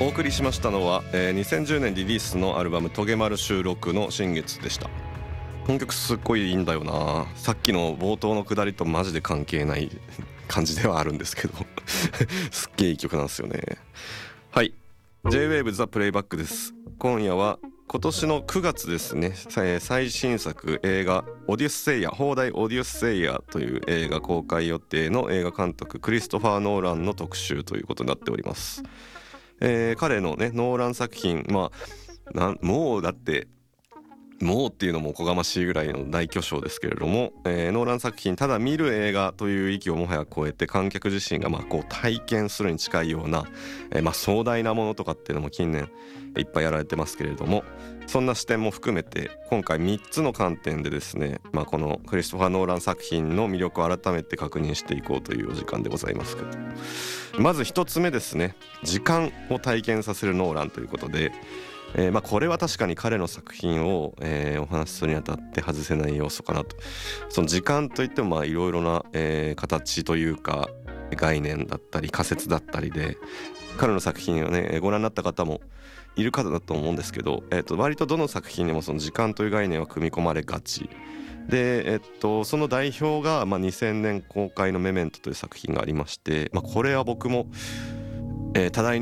お送りしましたのは、2010年リリースのアルバムトゲマル収録の新月でした。この曲すっごいいいんだよな。さっきの冒頭のくだりとマジで関係ない感じではあるんですけどすっげえいい曲なんですよね。はい、 J-Wave The Playback です。今夜は今年の9月ですね、最新作映画オデュッセイヤ、放題オデュッセイヤという映画公開予定の映画監督クリストファー・ノーランの特集ということになっております。彼のねノーラン作品、もうだってもうっていうのもおこがましいぐらいの大巨匠ですけれども、ノーラン作品ただ見る映画という域をもはや超えて観客自身がこう体験するに近いような、壮大なものとかっていうのも近年いっぱいやられてますけれども、そんな視点も含めて今回3つの観点でですね、このクリストファー・ノーラン作品の魅力を改めて確認していこうというお時間でございますけど、まず1つ目ですね、時間を体験させるノーランということで、これは確かに彼の作品を、お話しするにあたって外せない要素かなと。その時間といってもいろいろな、形というか概念だったり仮説だったりで、彼の作品をねご覧になった方もいる方だと思うんですけど、割とどの作品にもその時間という概念は組み込まれがちで、その代表が、2000年公開のメメントという作品がありまして、これは僕も、多大に